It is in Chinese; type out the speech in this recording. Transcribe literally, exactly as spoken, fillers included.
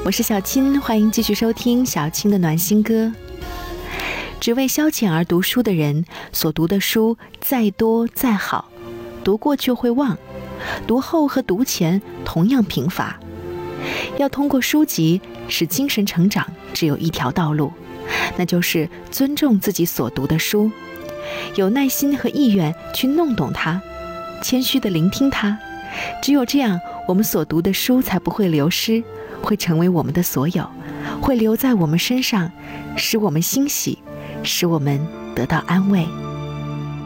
我是小青，欢迎继续收听小青的暖心歌。只为消遣而读书的人，所读的书再多再好，读过就会忘，读后和读前同样贫乏。要通过书籍使精神成长，只有一条道路，那就是尊重自己所读的书，有耐心和意愿去弄懂它，谦虚地聆听它。只有这样，我们所读的书才不会流失，会成为我们的所有，会留在我们身上，使我们欣喜，使我们得到安慰。